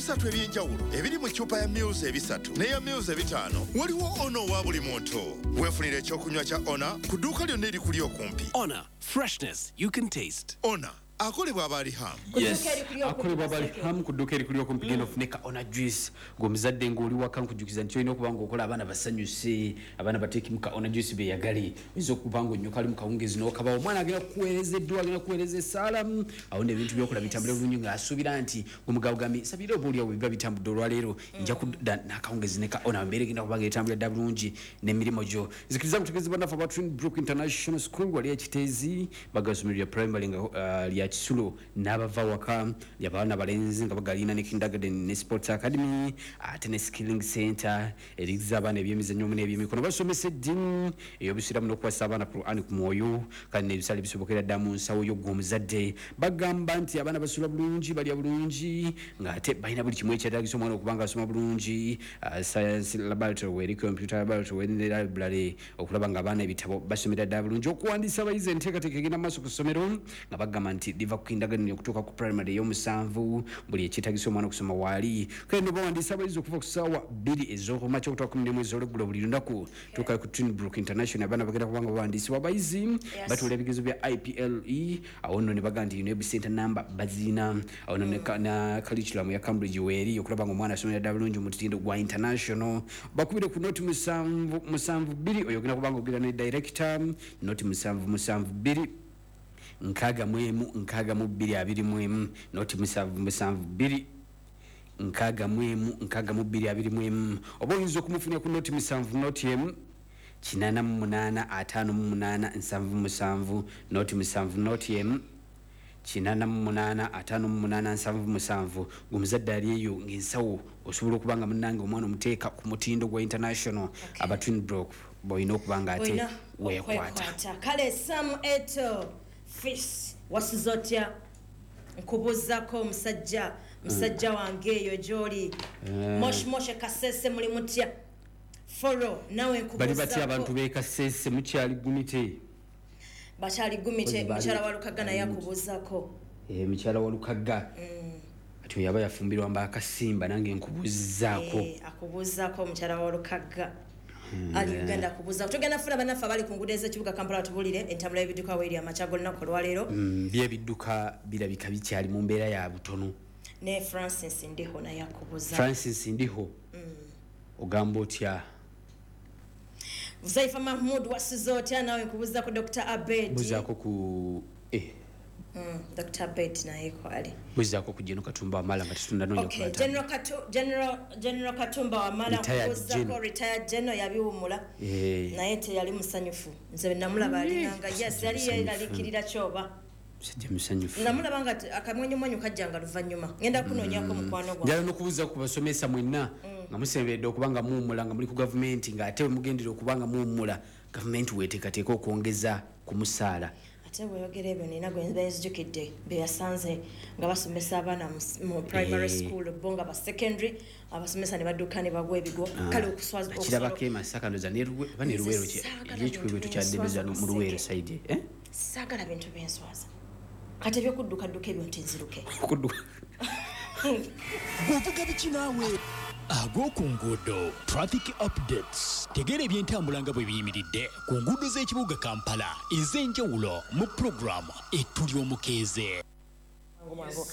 ebisatu ebyenjawulo ebiri mu ccupa ya Mils ebisatu n'eya Mils ebitaano waliwo ono wa buli muntu. Weefunire ekyokunywa kya Ona ku dduuka lyonna erikuli okumpi. Ona, freshness you can taste. Ona akolebwa abali ham. Yes, akolebwa abali ham ku dduuka erikuli okumpi genda ofuneka Ona juice ng'omuzadde ng'oli waka nkujjukiza nti olina okuba ng'okola abaana basanyuse abaana bateekemu ka Ona juice beeyagale oyinza okuba ng'onnyoka ali mu kawungeezi n'okabawo omwana agenda kukuweereza eddwa agenda kukuweereza essaala awo n'ebintu by'okola bitambula bulungi ng'asuubira nti ng'omugabo gambi sabira oba oliawo biba bitambudde olwaleero nja kudda n'akawungeezi ne ka Ona mbeera egenda kuba ng'etambula dda bulungi n'emirimu gyo nzikiriza mutegeezi bannaffe aba Twin Brook International School wali ekiteezi bagasomero lya primary nga lya Kisulo n'abava waka y'abaana balenzi nga bagalina ne kindergarten ne sports academy ate ne skilling center erigiza abaana ebyemizannyo mu n'ebyemikono basomesa eddiini ey'obusiraamu n'okukwasa abaana Qur'an ku mwoyo kandi n'ebisale bisobokera ddala mu nsawo y'ogw'omuzadde bagamba nti abaana basula bulungi balya bulungi ng'ate balina buli kimu ekyetaagisa omwana okuba nga asoma bulungi science laboratory weri computer laboratory ne library okulaba ng'abaana ebitabo basomera ddala bulungi okuwandiisa abayizi enteekateeka egenda maaso ku ssomero nga bagamba nti liva ku kindergarten okutuuka ku primary ey'omusanvu buli ekyetaagisa omwana okusoma waali kandi bawandiisa abayizi okuva ku ssaawa 2 ez'okumakya okutuuka 11 ez'olweggulo buli lunaku tuuka ku Twin Brook International abaana bagenda kubanga bawandiisibwa abayizi batuula ebigezo bya IPLE awo nno ne bagamba nti UNEB center number bazina awo nno na curriculum ya Cambridge weeri okulaba nga omwana asomera ddala bulungi mu mutindo gwa international bakubire ku noti 772 oyo ogenda kubanga ogera ne director noti 772 nkaaga mwemu nkaaga mu 221 noti 772 nkaaga mwemu nkaaga mu 221 oba oyinza okumufunira ku noti 7 noti emu 8858 noti 7 noti emu 8858 ng'omuzadde ali eyo ng'ensawo osobola okuba nga munnange omwana omuteeka ku mutindo gwa international aba Twin Brook bw'olina okuba nga ate weekwata. Kale Sam Eto Fis wasizotya nkubuzako musajja wange eyo gy'oli moshmoshe kasese muli mutya foro nawe nkubuzako bali batya abantu beekasese mukyali gumite bakyali gumite mukyala wa Lukaga naye akubuzako mukyala wa Lukaga ati yaba yafumbirwa mbakasimba nange nkubuzzaako akubuzako mukyala wa Lukaga ali Uganda kubuza tugenda funa banafa bali ku nguudo ez'ekibuga Kampala tubulire entambula y'ebidduka weeri amachago lunaku lwaleero by'ebidduka birabika bikyali mu mbeera ya butono ne Francis Ndiho naye akubuza Francis Ndiho ogamba otya Zaifa Mahmoud wasizo otya nawe kubuza ku Dr. Abed buzaako ku Dr. Abed naye kwali buzaako ku General Katumba Wamala nga tutunda noyo okay General Katumba Wamala kubuza ko retired general yabiwumula naye teyali musanyufu nze namulaba alinganga yes yali yeralikirira kyoba sijja musanyufu namulaba nga akamwenyu kajjanga luvanyuma ngenda kunoonyako mukwano gwa njala nokubuza ku basomesa mwenna nga musembedde okubanga muwumula nga muli ku gavumenti ng'ate mugendera okubanga muwumula gavumenti weeteekateeka okwongeza ku musaala ate bweyogera ebyo nina gwenzijukidde beyasanze nga basomesa abaana mu primary school bo nga ba secondary abasomesa ne badduka ne bagwa ebigo kale okuswaza kirabako emasaka ndoza baneruwero ekikubwetu kyaddebeza mu luwero saidi saagala bintu byenswaza kati ebyokudduka ebyo nti nziruke bw'ovuga biki naawe ag'oku nguudo traffic updates tegeera ebyentambula nga bwe biyimiridde ku nguudo z'ekibuga Kampala ez'enjawulo mu puroguramu ettuli omukeeze